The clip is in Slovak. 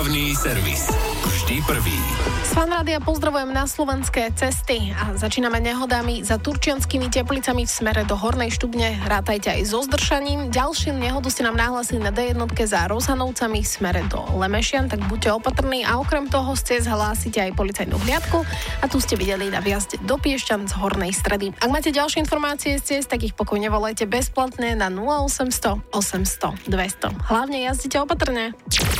Hlavný servis. Vždy prvý. Z Fanrádia pozdravujem na slovenské cesty a začíname nehodami za Turčianskými Teplicami v smere do Hornej Štubne. Rátajte aj so zdršaním. Ďalšiu nehodu ste nám nahlásili na D1 za Rozhanovcami v smere do Lemešian, tak buďte opatrní a okrem toho ste hlásite aj policajnú hliadku a tu ste videli na vjazde do Piešťan z Hornej Stredy. Ak máte ďalšie informácie z ciest, tak ich pokojne volajte bezplatne na 0800 800 200. Hlavne jazdite opatrne.